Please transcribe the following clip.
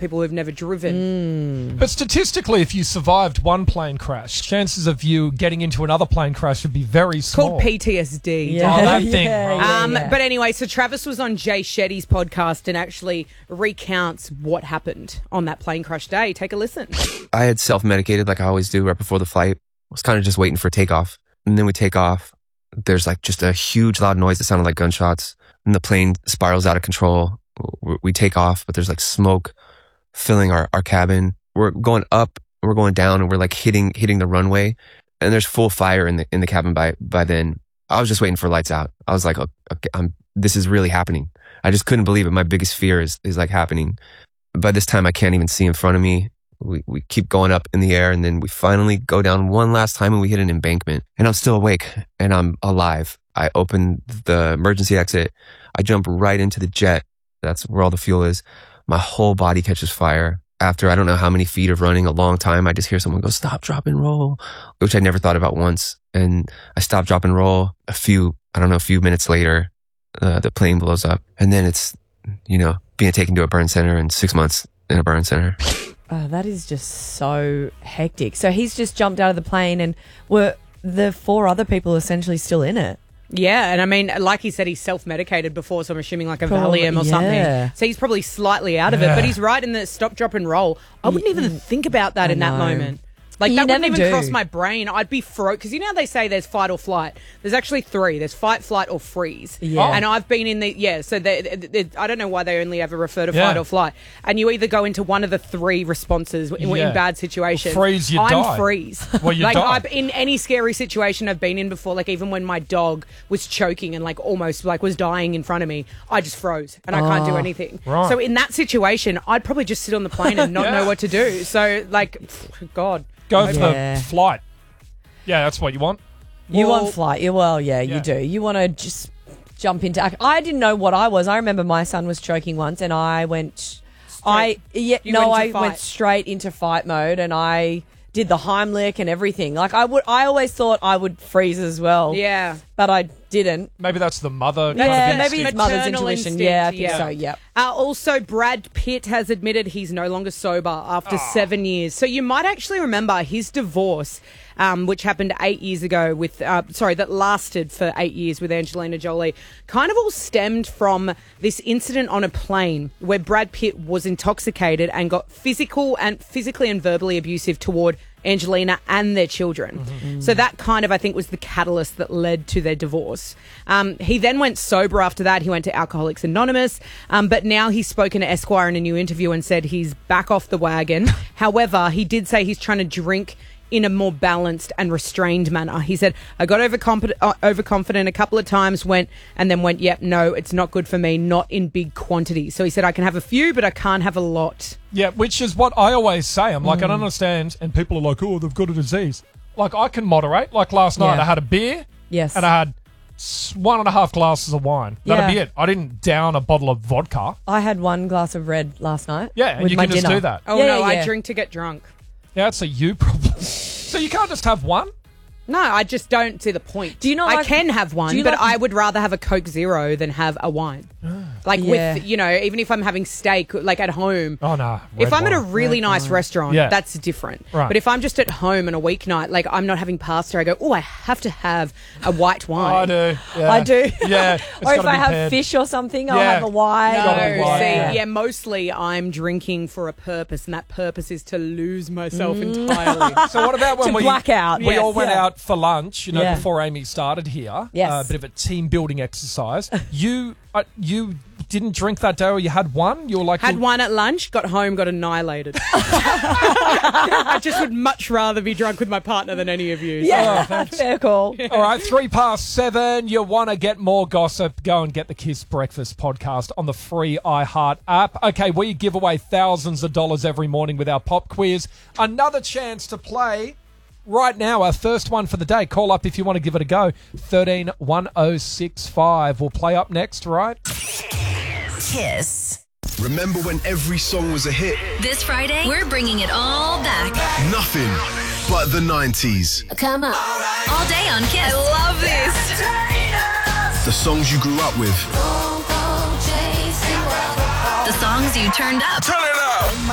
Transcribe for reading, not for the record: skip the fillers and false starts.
people who've never driven. But statistically, if you survived one plane crash, chances of you getting into another plane crash would be very small. Called PTSD. Yeah. Oh, that thing. Right. But anyway, so Travis was on Jay Shetty's podcast and actually recounts what happened on that plane crash day. Take a listen. I had self-medicated like I always do right before the flight. I was kind of just waiting for takeoff. And then we take off. There's like just a huge loud noise that sounded like gunshots. And the plane spirals out of control. We take off, but there's like smoke filling our cabin. We're going up, we're going down, and we're like hitting the runway. And there's full fire in the cabin by then. I was just waiting for lights out. I was like, okay, this is really happening. I just couldn't believe it. My biggest fear is like happening. By this time, I can't even see in front of me. We keep going up in the air, and then we finally go down one last time, and we hit an embankment. And I'm still awake, and I'm alive. I open the emergency exit. I jump right into the jet. That's where all the fuel is. My whole body catches fire. After I don't know how many feet of running, a long time, I just hear someone go, "Stop, drop, and roll," which I never thought about once. And I stop, drop, and roll. A few minutes later, the plane blows up. And then it's, being taken to a burn center and 6 months in a burn center. Oh, that is just so hectic. So he's just jumped out of the plane, and were the 4 other people essentially still in it? Yeah, and I mean, like he said, he's self-medicated before, so I'm assuming like a Valium or something. So he's probably slightly out of it, but he's right in the stop, drop, and roll. I wouldn't even think about that in that moment. Like, that wouldn't even cross my brain. I'd be because you know how they say there's fight or flight? There's actually 3. There's fight, flight, or freeze. Yeah. And I've been in so I don't know why they only ever refer to fight or flight. And you either go into one of the 3 responses in bad situations. Freeze, you die. I'm freeze. Well, you die. I've, in any scary situation I've been in before, like even when my dog was choking and like almost like was dying in front of me, I just froze and I can't do anything. Right. So in that situation, I'd probably just sit on the plane and not know what to do. So like, God. Go for the flight. Yeah, that's what you want. You want flight. You do. You want to just jump into... I didn't know what I was. I remember my son was choking once and I went... I went straight into fight mode and I did the Heimlich and everything. Like I always thought I would freeze as well. Yeah. But I didn't. Maybe that's the mother. Maybe it's mother's intuition. I think so. Yeah. Also, Brad Pitt has admitted he's no longer sober after 7 years. So you might actually remember his divorce, which happened 8 years ago that lasted for 8 years with Angelina Jolie, kind of all stemmed from this incident on a plane where Brad Pitt was intoxicated and got physically and verbally abusive toward Angelina and their children. Mm-hmm. So that kind of, I think, was the catalyst that led to their divorce. He then went sober after that. He went to Alcoholics Anonymous, but now he's spoken to Esquire in a new interview and said he's back off the wagon. However, he did say he's trying to drink in a more balanced and restrained manner. He said, I got overconfident a couple of times, yep, no, it's not good for me, not in big quantities. So he said, I can have a few, but I can't have a lot. Yeah, which is what I always say. I'm like, I don't understand. And people are like, oh, they've got a disease. Like, I can moderate. Like last night, I had a beer. Yes. And I had 1.5 glasses of wine. That'd be it. I didn't down a bottle of vodka. I had 1 glass of red last night. Yeah, and you can just do that. Oh, no, I drink to get drunk. Yeah, it's a you problem. So you can't just have one? No, I just don't see the point. Do you know? I can have one, but I would rather have a Coke Zero than have a wine. With, even if I'm having steak, like at home. Oh, no. If I'm at a really nice restaurant, that's different. Right. But if I'm just at home on a weeknight, like I'm not having pasta, I go, I have to have a white wine. I do. Yeah. I do. Yeah. Or if I have fish or something, I'll have a wine. Mostly I'm drinking for a purpose, and that purpose is to lose myself entirely. So what about when to black out? We all went out for lunch, before Amy started here. Yes. A bit of a team building exercise. You didn't drink that day, or you had one? You were like... Had one at lunch, got home, got annihilated. I just would much rather be drunk with my partner than any of you. Yeah, fair call. All right, 7:03. You want to get more gossip? Go and get the Kiss Breakfast podcast on the free iHeart app. Okay, we give away thousands of dollars every morning with our pop quiz. Another chance to play... Right now, our first one for the day. Call up if you want to give it a go. 131065. We'll play up next, right? Kiss. Remember when every song was a hit? This Friday, we're bringing it all back. Nothing but the 90s. Come on. All day on Kiss. I love this. The songs you grew up with. The songs you turned up. Turn it